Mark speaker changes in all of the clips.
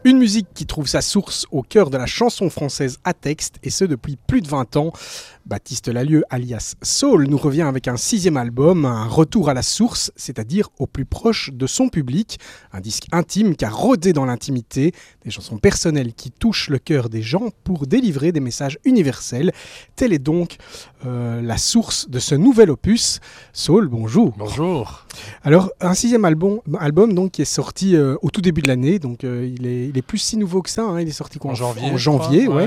Speaker 1: Une musique qui trouve sa source au cœur de la chanson française à texte, et ce depuis plus de 20 ans. Baptiste Lalieu, alias Saul, nous revient avec un 6e album, un retour à la source, c'est-à-dire au plus proche de son public. Un disque intime qui a rôdé dans l'intimité, des chansons personnelles qui touchent le cœur des gens pour délivrer des messages universels. Telle est donc la source de ce nouvel opus. Saul, bonjour.
Speaker 2: Bonjour.
Speaker 1: Alors, un 6e album donc, qui est sorti au tout début de l'année, donc il est plus si nouveau que ça, hein. Il est sorti quoi,
Speaker 2: en
Speaker 1: janvier, ouais.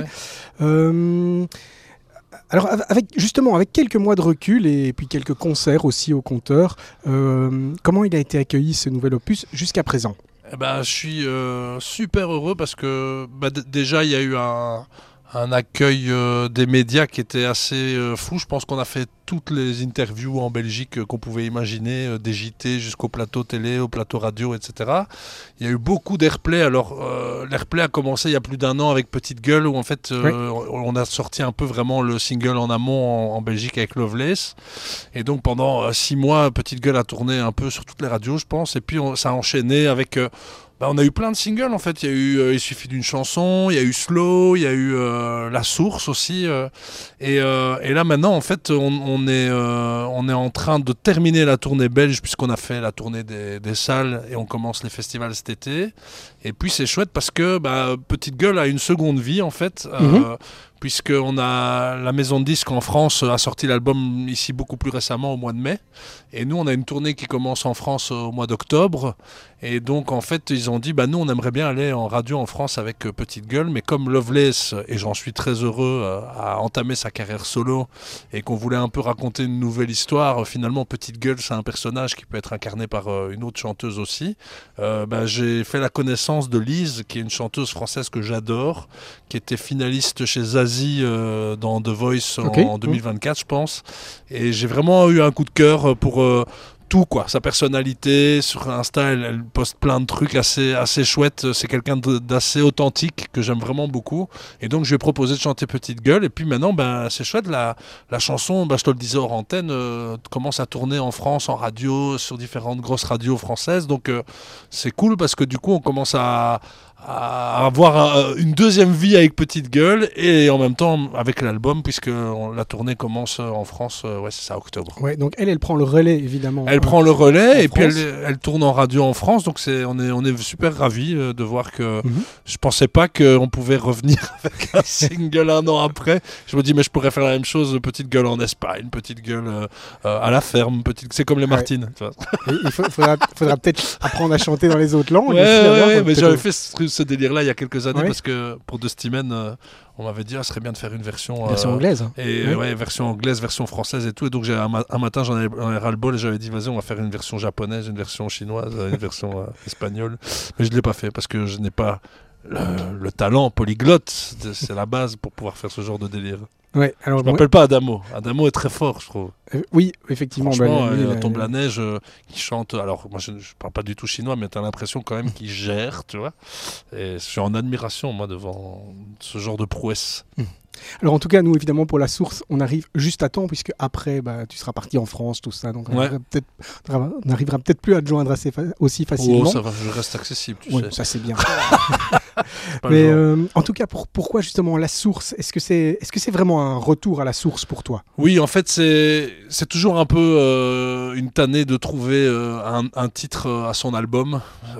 Speaker 1: Alors, avec quelques mois de recul et puis quelques concerts aussi au compteur, comment il a été accueilli ce nouvel opus jusqu'à présent ?
Speaker 2: Je suis super heureux parce que déjà il y a eu un accueil des médias qui était assez fou. Je pense qu'on a fait toutes les interviews en Belgique qu'on pouvait imaginer, des JT jusqu'au plateau télé, au plateau radio, etc. Il y a eu beaucoup d'airplay. Alors, l'airplay a commencé il y a plus d'1 an avec Petite Gueule, où en fait, on a sorti un peu vraiment le single en amont en Belgique avec Loveless. Et donc, pendant 6 mois, Petite Gueule a tourné un peu sur toutes les radios, je pense. Et puis, ça a enchaîné avec... on a eu plein de singles en fait, il y a eu Il suffit d'une chanson, il y a eu Slow, il y a eu La Source aussi, et là maintenant en fait on est en train de terminer la tournée belge puisqu'on a fait la tournée des salles et on commence les festivals cet été, et puis c'est chouette parce que Petite Gueule a une seconde vie en fait, puisqu'on a la maison de disques en France a sorti l'album ici beaucoup plus récemment au mois de mai, et nous on a une tournée qui commence en France au mois d'octobre, et donc en fait ils ont dit nous on aimerait bien aller en radio en France avec Petite Gueule, mais comme Loveless, et j'en suis très heureux, a entamé sa carrière solo et qu'on voulait un peu raconter une nouvelle histoire, finalement Petite Gueule c'est un personnage qui peut être incarné par une autre chanteuse aussi. J'ai fait la connaissance de Lise, qui est une chanteuse française que j'adore, qui était finaliste chez Zazie dans The Voice en 2024 je pense, et j'ai vraiment eu un coup de cœur pour tout quoi, sa personnalité. Sur Insta elle poste plein de trucs assez chouettes, c'est quelqu'un d'assez authentique que j'aime vraiment beaucoup, et donc je lui ai proposé de chanter Petite Gueule, et puis maintenant c'est chouette, la chanson, je te le disais hors antenne, commence à tourner en France en radio, sur différentes grosses radios françaises, donc c'est cool parce que du coup on commence à avoir une deuxième vie avec Petite Gueule, et en même temps avec l'album, puisque la tournée commence en France, c'est ça, octobre.
Speaker 1: Ouais, donc elle prend le relais évidemment.
Speaker 2: Elle prend le relais, et puis elle tourne en radio en France, donc on est super ravis de voir que je pensais pas qu'on pouvait revenir avec un single 1 an après. Je me dis mais je pourrais faire la même chose, Petite Gueule en Espagne, Petite Gueule à la ferme, c'est comme les Martines. Tu vois.
Speaker 1: Il faudra peut-être apprendre à chanter dans les autres langues.
Speaker 2: Mais j'avais fait ce délire-là il y a quelques années, parce que pour Dustman, on m'avait dit ça serait bien de faire une version
Speaker 1: anglaise.
Speaker 2: Version anglaise, version française et tout. Et donc un matin j'en ai ras-le-bol et j'avais dit vas-y on va faire une version japonaise, une version chinoise, une version espagnole. Mais je ne l'ai pas fait parce que je n'ai pas le talent polyglotte. C'est la base pour pouvoir faire ce genre de délire.
Speaker 1: Ouais, alors
Speaker 2: je m'appelle pas Adamo. Adamo est très fort, je trouve.
Speaker 1: Oui, effectivement.
Speaker 2: Franchement, Tombe la neige qui chante. Alors, moi, je parle pas du tout chinois, mais tu as l'impression quand même qu'il gère, tu vois. Et je suis en admiration, moi, devant ce genre de prouesse.
Speaker 1: Alors, en tout cas, nous, évidemment, pour La Source, on arrive juste à temps, puisque après, tu seras parti en France, tout ça. Donc, on n'arrivera peut-être plus à te joindre aussi facilement.
Speaker 2: Oh, ça va, je reste accessible, tu sais.
Speaker 1: Ça, c'est bien. Mais en tout cas, pourquoi justement La Source ? Est-ce que c'est vraiment un retour à la source pour toi ?
Speaker 2: Oui, en fait, c'est toujours un peu une tannée de trouver un titre à son album.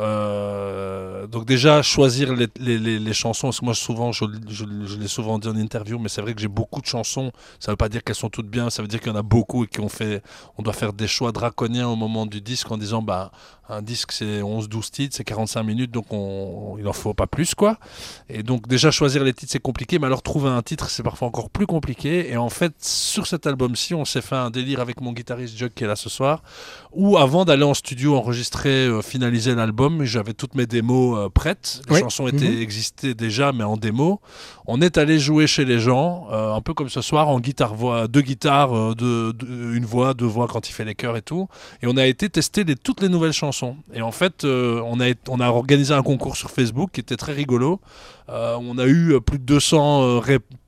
Speaker 2: Donc déjà, choisir les chansons, parce que moi, souvent, je l'ai souvent dit en interview, mais c'est vrai que j'ai beaucoup de chansons. Ça ne veut pas dire qu'elles sont toutes bien, ça veut dire qu'il y en a beaucoup et on doit faire des choix draconiens au moment du disque en disant un disque c'est 11-12 titres, c'est 45 minutes, donc il n'en faut pas plus quoi. Et donc déjà choisir les titres c'est compliqué, mais alors trouver un titre c'est parfois encore plus compliqué. Et en fait sur cet album-ci on s'est fait un délire avec mon guitariste Jug qui est là ce soir, où avant d'aller en studio enregistrer, finaliser l'album, j'avais toutes mes démos prêtes, les chansons existaient déjà mais en démo. On est allé jouer chez les gens, un peu comme ce soir, en guitare-voix, 2 guitares, une voix, 2 voix quand il fait les chœurs et tout. Et on a été tester toutes les nouvelles chansons. Et en fait, on a organisé un concours sur Facebook qui était très rigolo. On a eu plus de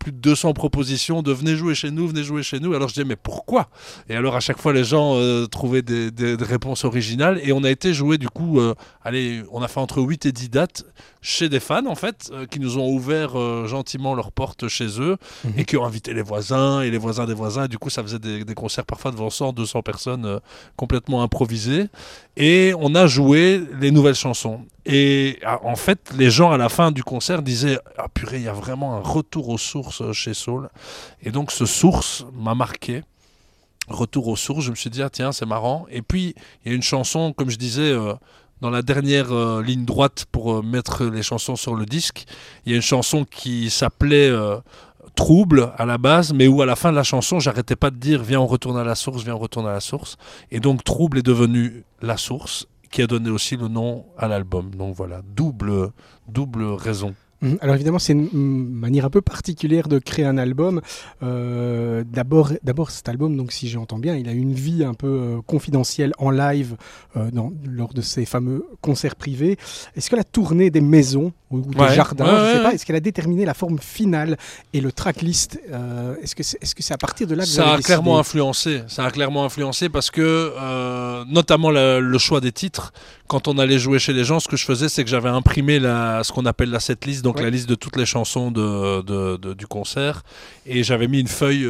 Speaker 2: plus de 200 propositions de venez jouer chez nous, venez jouer chez nous. Alors je disais mais pourquoi? Et alors à chaque fois les gens trouvaient des réponses originales et on a été jouer du coup, on a fait entre 8 et 10 dates chez des fans en fait, qui nous ont ouvert gentiment leurs portes chez eux et qui ont invité les voisins et les voisins des voisins. Et du coup ça faisait des concerts parfois devant 100, 200 personnes complètement improvisées. Et on a joué les nouvelles chansons. Et en fait, les gens à la fin du concert disaient « Ah purée, il y a vraiment un retour aux sources chez Soul ». Et donc ce source m'a marqué. Retour aux sources, je me suis dit « Ah tiens, c'est marrant ». Et puis, il y a une chanson, comme je disais, dans la dernière ligne droite pour mettre les chansons sur le disque, il y a une chanson qui s'appelait Trouble à la base, mais où à la fin de la chanson, j'arrêtais pas de dire viens on retourne à la source, viens on retourne à la source. Et donc Trouble est devenu la source, qui a donné aussi le nom à l'album. Donc voilà, double raison.
Speaker 1: Alors évidemment, c'est une manière un peu particulière de créer un album. D'abord, cet album, donc si j'entends bien, il a une vie un peu confidentielle en live lors de ces fameux concerts privés. Est-ce que la tournée des maisons ou des jardins, je sais pas, est-ce qu'elle a déterminé la forme finale et le tracklist? Est-ce que c'est à partir de là que vous avez décidé?
Speaker 2: Ça a clairement influencé parce que notamment le choix des titres. Quand on allait jouer chez les gens, ce que je faisais, c'est que j'avais imprimé ce qu'on appelle la setlist, donc la liste de toutes les chansons du concert, et j'avais mis une feuille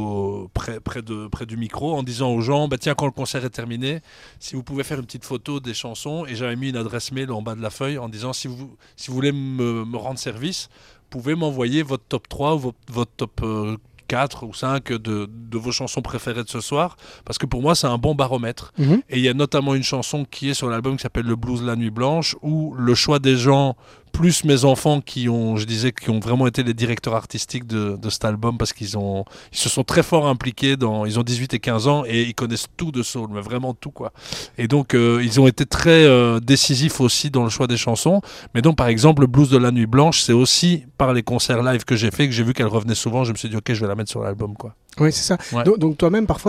Speaker 2: près du micro en disant aux gens, bah tiens, quand le concert est terminé, si vous pouvez faire une petite photo des chansons, et j'avais mis une adresse mail en bas de la feuille en disant si vous voulez me rendre service, vous pouvez m'envoyer votre top 3 ou votre top 4 ou 5 de vos chansons préférées de ce soir, parce que pour moi c'est un bon baromètre. Et il y a notamment une chanson qui est sur l'album qui s'appelle Le Blues La Nuit Blanche, où le choix des gens plus mes enfants qui ont vraiment été les directeurs artistiques de cet album, parce qu'ils se sont très fort impliqués ils ont 18 et 15 ans et ils connaissent tout de soul, mais vraiment tout quoi. Et donc ils ont été très décisifs aussi dans le choix des chansons. Mais donc par exemple le Blues de la Nuit Blanche, c'est aussi par les concerts live que j'ai fait, que j'ai vu qu'elle revenait souvent, je me suis dit ok, je vais la mettre sur l'album quoi.
Speaker 1: Oui, c'est ça. Ouais. Donc toi-même parfois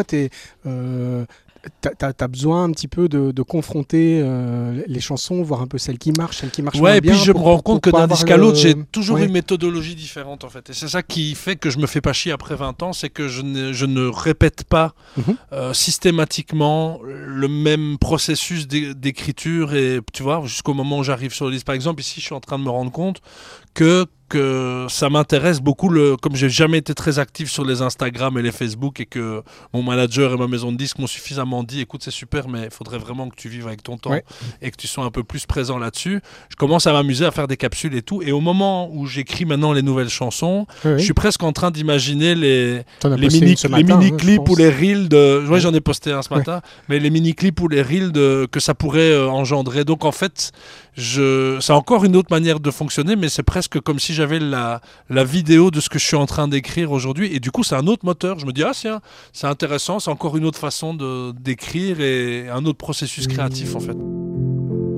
Speaker 1: t'as besoin un petit peu de confronter les chansons, voir un peu celles qui marchent moins bien.
Speaker 2: Et puis je me rends compte que d'un disque à l'autre, j'ai toujours une méthodologie différente en fait. Et c'est ça qui fait que je me fais pas chier après 20 ans, c'est que je ne répète pas systématiquement le même processus d'écriture, et tu vois, jusqu'au moment où j'arrive sur le disque. Par exemple, ici, je suis en train de me rendre compte que ça m'intéresse beaucoup, comme j'ai jamais été très actif sur les Instagram et les Facebook, et que mon manager et ma maison de disques m'ont suffisamment dit écoute c'est super mais il faudrait vraiment que tu vives avec ton temps et que tu sois un peu plus présent là-dessus. Je commence à m'amuser à faire des capsules et tout, et au moment où j'écris maintenant les nouvelles chansons, je suis presque en train d'imaginer les mini-clips ou les reels j'en ai posté un ce matin, mais les mini-clips ou les reels que ça pourrait engendrer. Donc en fait c'est encore une autre manière de fonctionner, mais c'est presque comme si j'avais la vidéo de ce que je suis en train d'écrire aujourd'hui, et du coup c'est un autre moteur. Je me dis c'est intéressant, c'est encore une autre façon d'écrire et un autre processus créatif en fait.